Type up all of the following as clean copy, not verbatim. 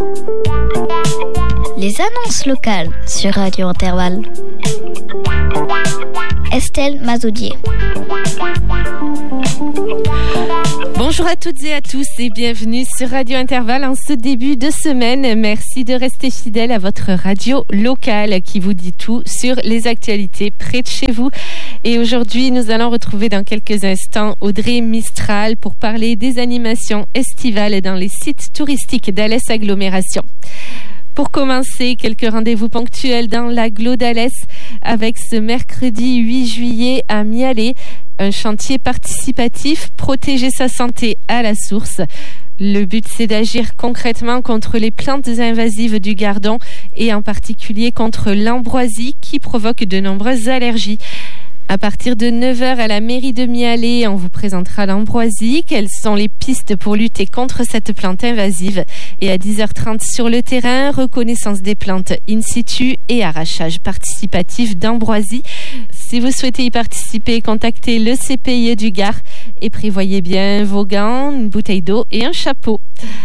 Les annonces locales sur Radio Intervalle. Estelle Mazaudier. Bonjour à toutes et à tous et bienvenue sur Radio Intervalle en ce début de semaine. Merci de rester fidèle à votre radio locale qui vous dit tout sur les actualités près de chez vous. Et aujourd'hui, nous allons retrouver dans quelques instants Audrey Mistral pour parler des animations estivales dans les sites touristiques d'Alès Agglomération. Pour commencer, quelques rendez-vous ponctuels dans l'agglo d'Alès avec ce mercredi 8 juillet à Mialet, un chantier participatif Protéger sa santé à la source. Le but, c'est d'agir concrètement contre les plantes invasives du Gardon et en particulier contre l'ambroisie qui provoque de nombreuses allergies. À partir de 9h à la mairie de Mialet, on vous présentera l'ambroisie, quelles sont les pistes pour lutter contre cette plante invasive. Et à 10h30 sur le terrain, reconnaissance des plantes in situ et arrachage participatif d'ambroisie. Si vous souhaitez y participer, contactez le CPIE du Gard et prévoyez bien vos gants, une bouteille d'eau et un chapeau.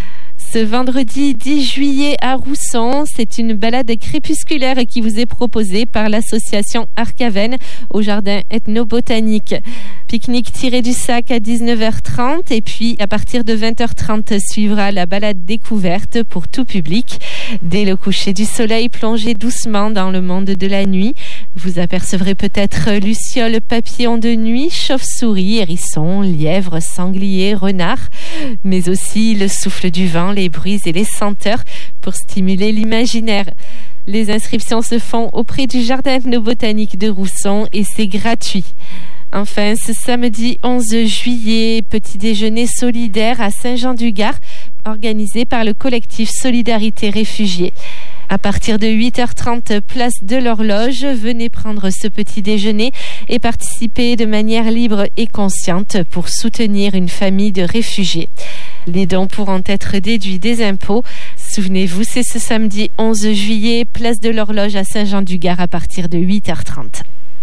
Ce vendredi 10 juillet à Rousson, c'est une balade crépusculaire qui vous est proposée par l'association Arcaven au jardin ethnobotanique. Pique-nique tiré du sac à 19h30 et puis à partir de 20h30 suivra la balade découverte pour tout public. Dès le coucher du soleil, plongez doucement dans le monde de la nuit. Vous apercevrez peut-être lucioles, papillons de nuit, chauves-souris, hérissons, lièvres, sangliers, renards, mais aussi le souffle du vent, les bruits et les senteurs pour stimuler l'imaginaire. Les inscriptions se font auprès du jardin ethnobotanique de Rousson et c'est gratuit. Enfin, ce samedi 11 juillet, petit déjeuner solidaire à Saint-Jean-du-Gard, organisé par le collectif Solidarité Réfugiés. À partir de 8h30, place de l'Horloge, venez prendre ce petit déjeuner et participer de manière libre et consciente pour soutenir une famille de réfugiés. Les dons pourront être déduits des impôts. Souvenez-vous, c'est ce samedi 11 juillet, place de l'Horloge à Saint-Jean-du-Gard à partir de 8h30.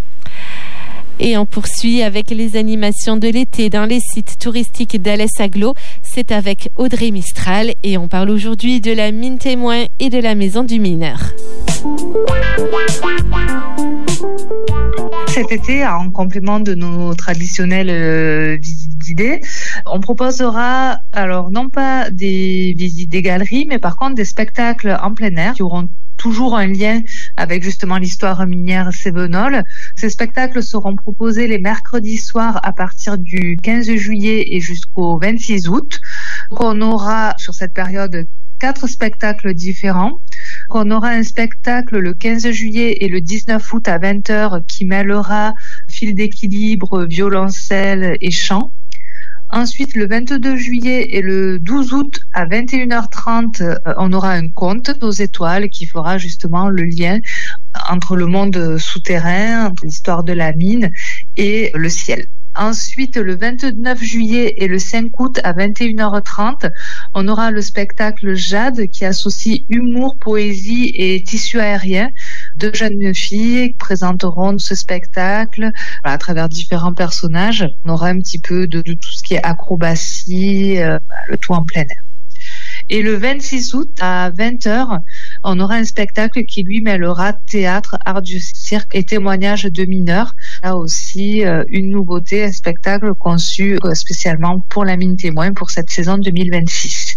Et on poursuit avec les animations de l'été dans les sites touristiques d'Alès Agglo. C'est avec Audrey Mistral et on parle aujourd'hui de la mine témoin et de la maison du mineur. Cet été, en complément de nos traditionnelles visites guidées, on proposera alors non pas des visites des galeries, mais par contre des spectacles en plein air qui auront toujours un lien avec justement l'histoire minière cévenole. Ces spectacles seront proposés les mercredis soirs à partir du 15 juillet et jusqu'au 26 août. On aura sur cette période 4 spectacles différents. On aura un spectacle le 15 juillet et le 19 août à 20h qui mêlera fil d'équilibre, violoncelle et chant. Ensuite, le 22 juillet et le 12 août à 21h30, on aura un conte aux étoiles qui fera justement le lien entre le monde souterrain, entre l'histoire de la mine et le ciel. Ensuite, le 29 juillet et le 5 août à 21h30, on aura le spectacle Jade qui associe humour, poésie et tissu aérien. 2 jeunes filles présenteront ce spectacle à travers différents personnages. On aura un petit peu de tout ce qui est acrobatie, le tout en plein air. Et le 26 août à 20h, on aura un spectacle qui lui mêlera théâtre, art du cirque et témoignages de mineurs. Là aussi, une nouveauté, un spectacle conçu spécialement pour la mine témoin pour cette saison 2026.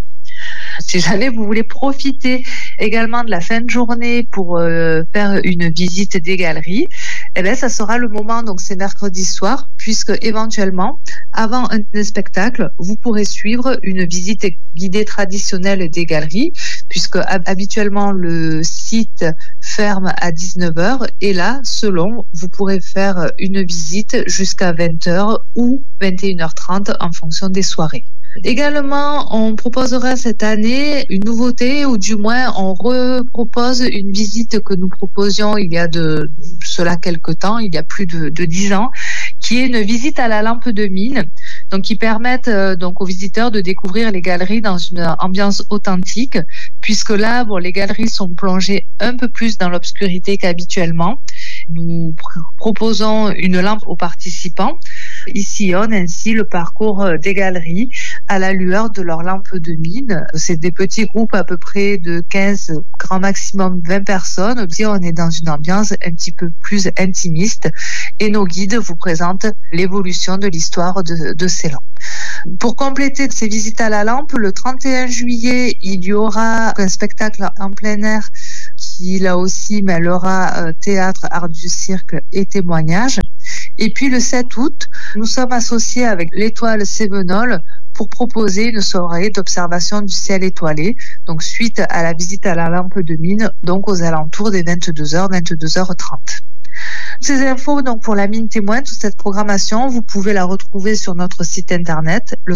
Si jamais vous voulez profiter également de la fin de journée pour faire une visite des galeries, eh bien, ça sera le moment, donc c'est mercredi soir, puisque éventuellement, avant un spectacle, vous pourrez suivre une visite guidée traditionnelle des galeries, puisque habituellement le site ferme à 19h et là, selon, vous pourrez faire une visite jusqu'à 20h ou 21h30 en fonction des soirées. Également, on proposera cette année une nouveauté, ou du moins on repropose une visite que nous proposions il y a de cela quelque temps, il y a plus de 10 ans, qui est une visite à la lampe de mine, donc qui permettent donc aux visiteurs de découvrir les galeries dans une ambiance authentique, puisque là, bon, les galeries sont plongées un peu plus dans l'obscurité qu'habituellement. Nous proposons une lampe aux participants Ils sillonnent ainsi le parcours des galeries à la lueur de leurs lampes de mine. C'est des petits groupes à peu près de 15, grand maximum 20 personnes. Aussi, on est dans une ambiance un petit peu plus intimiste et nos guides vous présentent l'évolution de l'histoire de ces lampes. Pour compléter ces visites à la lampe, le 31 juillet, il y aura un spectacle en plein air qui, là aussi, mêlera théâtre, art du cirque et témoignages. Et puis le 7 août, nous sommes associés avec l'Étoile Cévenol pour proposer une soirée d'observation du ciel étoilé, donc suite à la visite à la lampe de mine, donc aux alentours des 22h, 22h30. Ces infos donc pour la mine témoin, toute cette programmation, vous pouvez la retrouver sur notre site internet, le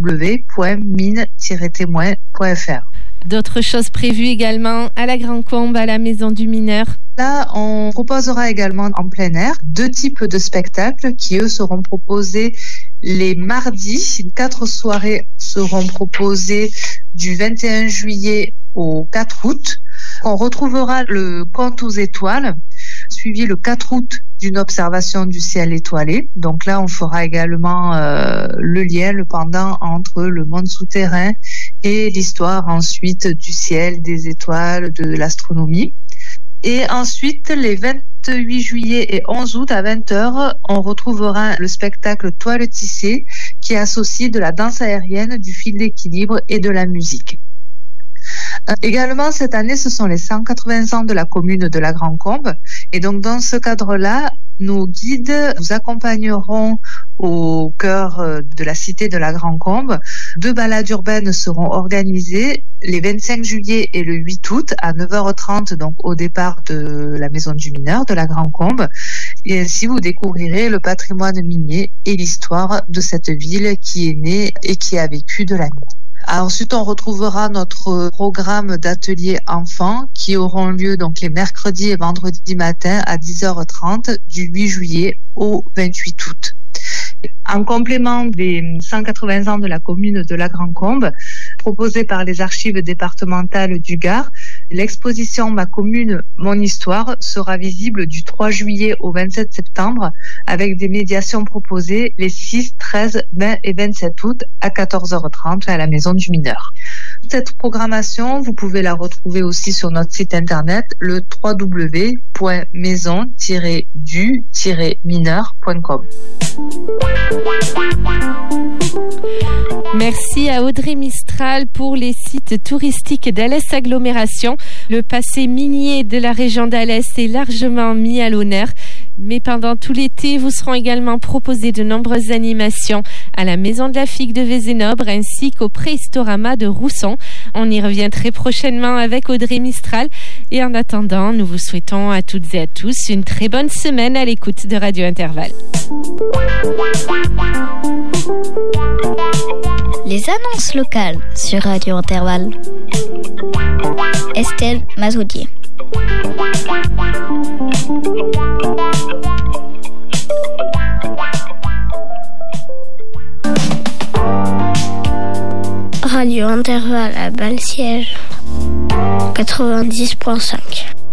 www.mine-témoin.fr. D'autres choses prévues également à la Grand Combe, à la Maison du Mineur? Là, on proposera également en plein air 2 types de spectacles qui, eux, seront proposés les mardis. 4 soirées seront proposées du 21 juillet au 4 août. On retrouvera le Conte aux étoiles, suivi le 4 août d'une observation du ciel étoilé. Donc là, on fera également le lien, le pendant entre le monde souterrain et l'histoire ensuite du ciel, des étoiles, de l'astronomie. Et ensuite, les 28 juillet et 11 août à 20h, on retrouvera le spectacle Toile tissée qui associe de la danse aérienne, du fil d'équilibre et de la musique. Également, cette année, ce sont les 180 ans de la commune de la Grand Combe. Et donc, dans ce cadre-là, nos guides vous accompagneront au cœur de la cité de la Grand Combe. 2 balades urbaines seront organisées les 25 juillet et le 8 août à 9h30, donc au départ de la Maison du Mineur de la Grand Combe. Et ainsi, vous découvrirez le patrimoine minier et l'histoire de cette ville qui est née et qui a vécu de la mine. Ensuite, on retrouvera notre programme d'ateliers enfants qui auront lieu donc les mercredis et vendredis matin à 10h30 du 8 juillet au 28 août. En complément des 180 ans de la commune de la Grand Combe, proposée par les archives départementales du Gard, l'exposition Ma commune, mon histoire sera visible du 3 juillet au 27 septembre avec des médiations proposées les 6, 13, 20 et 27 août à 14h30 à la Maison du Mineur. Cette programmation, vous pouvez la retrouver aussi sur notre site internet, le www.maison-du-mineur.com. Merci à Audrey Mistral pour les sites touristiques d'Alès Agglomération. Le passé minier de la région d'Alès est largement mis à l'honneur. Mais pendant tout l'été, vous seront également proposées de nombreuses animations à la Maison de la Figue de Vézénobre ainsi qu'au Préhistorama de Rousson. On y revient très prochainement avec Audrey Mistral. Et en attendant, nous vous souhaitons à toutes et à tous une très bonne semaine à l'écoute de Radio Intervalle. Les annonces locales sur Radio Intervalle. Estelle Mazoudier. Radio Intervalle à Bal-Siège 90.5.